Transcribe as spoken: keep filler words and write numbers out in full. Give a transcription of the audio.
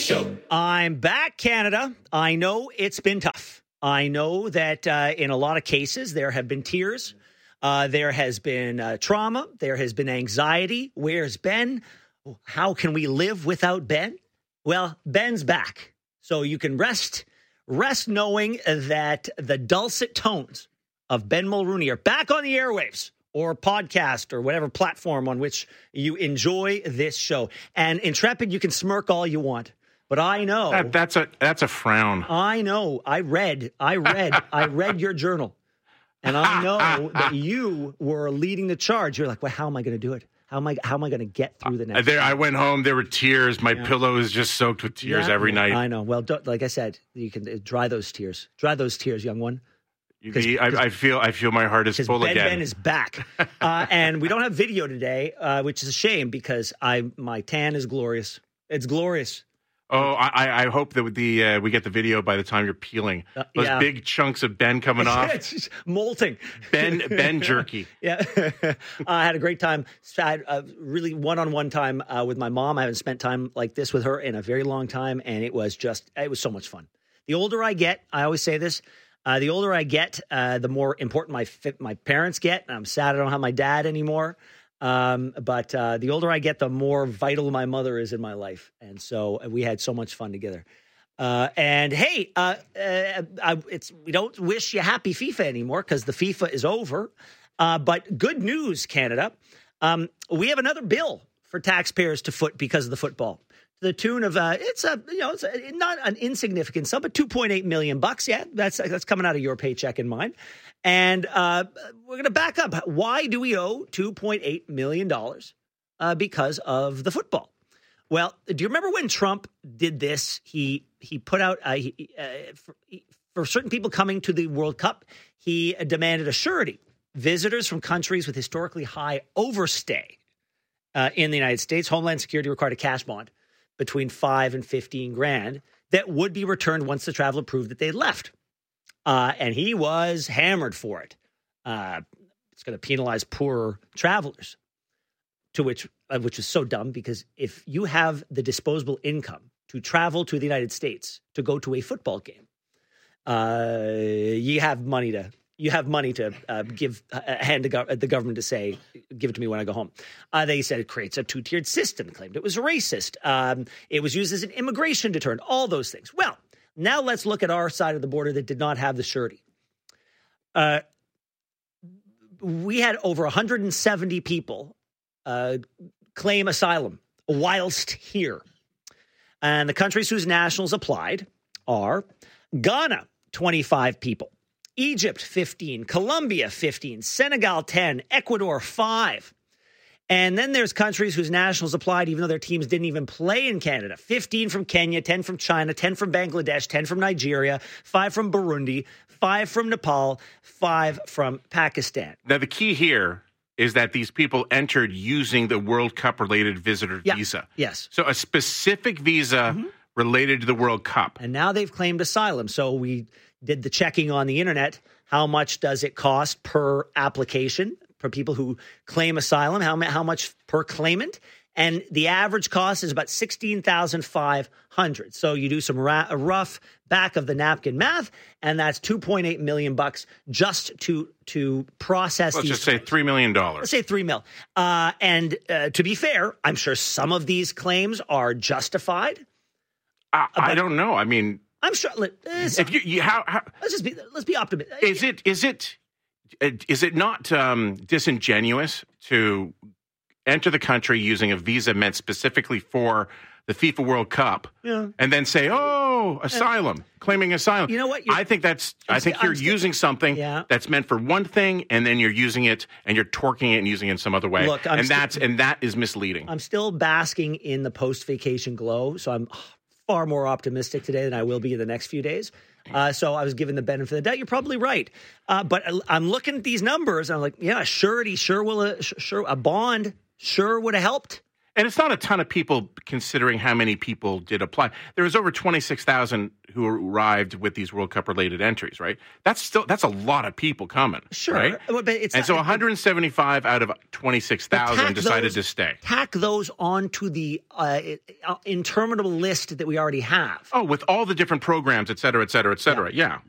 Show. I'm back, Canada. I know it's been tough. I know that uh, in a lot of cases there have been tears. Uh, there has been uh, trauma. There has been anxiety. Where's Ben? How can we live without Ben? Well, Ben's back. So you can rest, rest knowing that the dulcet tones of Ben Mulrooney are back on the airwaves or podcast or whatever platform on which you enjoy this show. And Intrepid, you can smirk all you want. But I know that, that's a that's a frown. I know. I read. I read. I read your journal, and I know that you were leading the charge. You're like, well, how am I going to do it? How am I? How am I going to get through the next? Uh, there, day? I went home. There were tears. My yeah. pillow is just soaked with tears yeah, every yeah, night. I know. Well, don't, like I said, you can uh, dry those tears. Dry those tears, young one. The, I, I feel. I feel my heart is full Ben, again. Ben is back, uh, and we don't have video today, uh, which is a shame because I my tan is glorious. It's glorious. Oh, I, I hope that the uh, we get the video by the time you're peeling. Uh, Those yeah. big chunks of Ben coming off. It's just molting. Ben Ben jerky. Yeah. I had a great time. I had a really one-on-one time uh, with my mom. I haven't spent time like this with her in a very long time, and it was just, it was so much fun. The older I get, I always say this, uh, the older I get, uh, the more important my my parents get. I'm sad I don't have my dad anymore. Um, but uh, the older I get, the more vital my mother is in my life. And so we had so much fun together. Uh, and hey, uh, uh, I, it's we don't wish you happy FIFA anymore because the FIFA is over. Uh, but good news, Canada. Um, we have another bill for taxpayers to foot because of the football. To the tune of uh, it's a you know it's a, not an insignificant sum, but two point eight million bucks. Yeah, that's that's coming out of your paycheck and mine. And uh, we're going to back up. Why do we owe two point eight million dollars? Uh, because of the football. Well, do you remember when Trump did this? He he put out uh, he, uh, for, for certain people coming to the World Cup, he demanded a surety. Visitors from countries with historically high overstay uh, in the United States, Homeland Security required a cash bond between five and fifteen grand that would be returned once the traveler proved that they left. Uh, and he was hammered for it. Uh, it's going to penalize poorer travelers, to which uh, which is so dumb because if you have the disposable income to travel to the United States to go to a football game, uh, you have money to you have money to uh, give uh, hand to go- the government to say, give it to me when I go home. Uh, they said it creates a two-tiered system. Claimed it was racist. Um, it was used as an immigration deterrent. All those things. Well. Now let's look at our side of the border that did not have the surety. Uh, we had over one hundred seventy people uh, claim asylum whilst here. And the countries whose nationals applied are Ghana, twenty-five people, Egypt, fifteen, Colombia, fifteen, Senegal, ten, Ecuador, five. And then there's countries whose nationals applied even though their teams didn't even play in Canada. fifteen from Kenya, ten from China, ten from Bangladesh, ten from Nigeria, five from Burundi, five from Nepal, five from Pakistan. Now, the key here is that these people entered using the World Cup-related visitor yeah. visa. Yes. So a specific visa mm-hmm. related to the World Cup. And now they've claimed asylum. So we did the checking on the internet. How much does it cost per application? For people who claim asylum, how, how much per claimant? And the average cost is about sixteen thousand five hundred dollars. So you do some ra- rough back of the napkin math, and that's two point eight million bucks just to to process Let's these. just say three million dollars. Let's say three mil. Uh, and uh, to be fair, I'm sure some of these claims are justified. Uh, I don't know. I mean, I'm sure. Uh, if you, you how, how let's just be let's be optimistic. Is it is it is it not um, disingenuous to enter the country using a visa meant specifically for the FIFA World Cup, yeah. and then say, "Oh, asylum, yeah. claiming asylum"? You know what? I think that's. I think you're using something yeah. that's meant for one thing, and then you're using it, and you're torquing it and using it in some other way. Look, I'm and sti- that's and that is misleading. I'm still basking in the post-vacation glow, so I'm far more optimistic today than I will be in the next few days. Uh, so I was given the benefit of the doubt. You're probably right, uh, but I'm looking at these numbers, and I'm like, yeah, surety sure will, uh, sure a bond sure would have helped. And it's not a ton of people considering how many people did apply. There was over twenty-six thousand who arrived with these World Cup related entries, right? That's still that's a lot of people coming. Sure. Right? But it's and not, so one hundred seventy-five out of twenty-six thousand decided those, to stay. Tack those onto the uh, interminable list that we already have. Oh, with all the different programs, et cetera, et cetera, et cetera. Yeah. yeah.